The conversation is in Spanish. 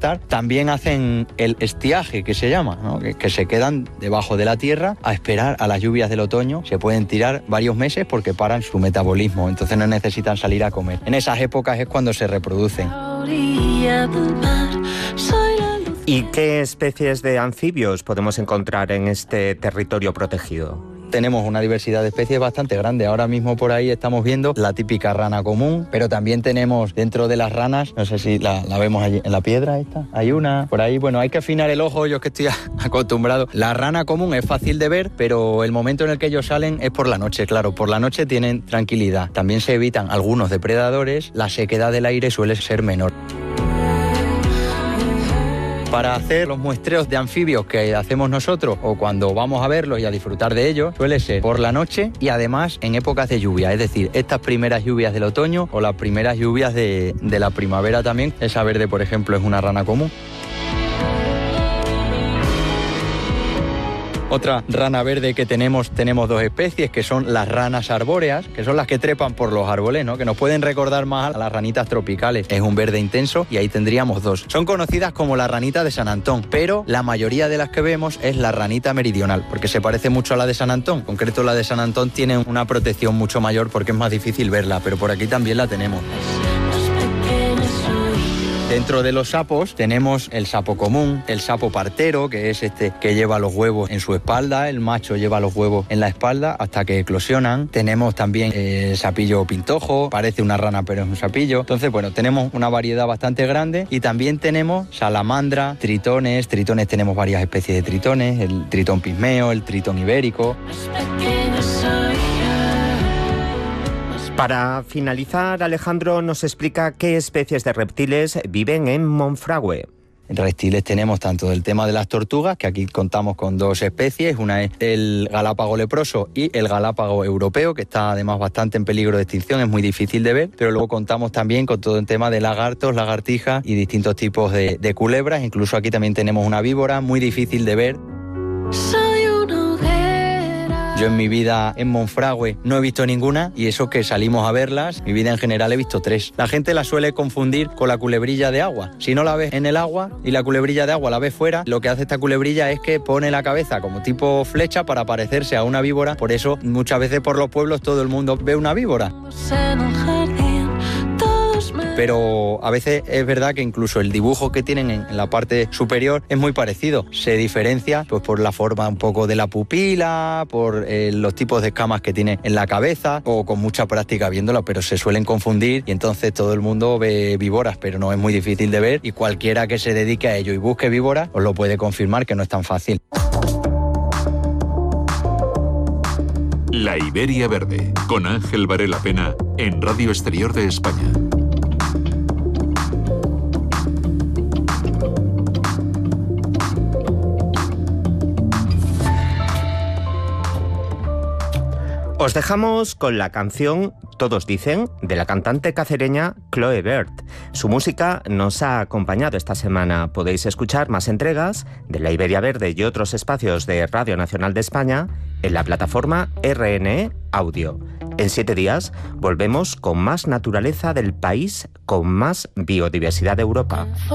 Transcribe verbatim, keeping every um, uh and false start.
saltar. También hacen el estiaje, que se llama, ¿no? que, que se quedan debajo de la tierra a esperar a las lluvias del otoño. Se pueden tirar varios meses porque paran su metabolismo, entonces no necesitan salir a comer. En esas épocas es cuando se reproducen. ¿Y qué especies de anfibios podemos encontrar en este territorio protegido? Tenemos una diversidad de especies bastante grande. Ahora mismo por ahí estamos viendo la típica rana común, pero también tenemos dentro de las ranas, no sé si la, la vemos allí en la piedra esta, hay una por ahí. Bueno, hay que afinar el ojo, yo es que estoy acostumbrado. La rana común es fácil de ver, pero el momento en el que ellos salen es por la noche, claro. Por la noche tienen tranquilidad. También se evitan algunos depredadores, la sequedad del aire suele ser menor. Para hacer los muestreos de anfibios que hacemos nosotros o cuando vamos a verlos y a disfrutar de ellos, suele ser por la noche y además en épocas de lluvia, es decir, estas primeras lluvias del otoño o las primeras lluvias de, de la primavera también. Esa verde, por ejemplo, es una rana común. Otra rana verde que tenemos, tenemos dos especies, que son las ranas arbóreas, que son las que trepan por los árboles, ¿no? Que nos pueden recordar más a las ranitas tropicales. Es un verde intenso y ahí tendríamos dos. Son conocidas como la ranita de San Antón, pero la mayoría de las que vemos es la ranita meridional, porque se parece mucho a la de San Antón. En concreto, la de San Antón tiene una protección mucho mayor porque es más difícil verla, pero por aquí también la tenemos. Dentro de los sapos tenemos el sapo común, el sapo partero, que es este que lleva los huevos en su espalda, el macho lleva los huevos en la espalda hasta que eclosionan. Tenemos también el sapillo pintojo, parece una rana pero es un sapillo. Entonces, bueno, tenemos una variedad bastante grande y también tenemos salamandra, tritones, tritones tenemos varias especies de tritones, el tritón pigmeo, el tritón ibérico. Para finalizar, Alejandro nos explica qué especies de reptiles viven en Monfragüe. En reptiles tenemos tanto del tema de las tortugas, que aquí contamos con dos especies, una es el galápago leproso y el galápago europeo, que está además bastante en peligro de extinción, es muy difícil de ver, pero luego contamos también con todo el tema de lagartos, lagartijas y distintos tipos de, de culebras, incluso aquí también tenemos una víbora muy difícil de ver. Yo en mi vida en Monfragüe no he visto ninguna y eso que salimos a verlas, mi vida en general he visto tres. La gente la suele confundir con la culebrilla de agua. Si no la ves en el agua y la culebrilla de agua la ves fuera, lo que hace esta culebrilla es que pone la cabeza como tipo flecha para parecerse a una víbora. Por eso muchas veces por los pueblos todo el mundo ve una víbora. Pero a veces es verdad que incluso el dibujo que tienen en la parte superior es muy parecido. Se diferencia pues por la forma un poco de la pupila, por eh, los tipos de escamas que tiene en la cabeza o con mucha práctica viéndola, pero se suelen confundir y entonces todo el mundo ve víboras, pero no es muy difícil de ver y cualquiera que se dedique a ello y busque víboras os lo puede confirmar que no es tan fácil. La Iberia Verde, con Ángel Varela Pena, en Radio Exterior de España. Os dejamos con la canción Todos dicen, de la cantante cacereña Chloe Bird. Su música nos ha acompañado esta semana. Podéis escuchar más entregas de La Iberia Verde y otros espacios de Radio Nacional de España en la plataforma R N E Audio. En siete días volvemos con más naturaleza del país con más biodiversidad de Europa.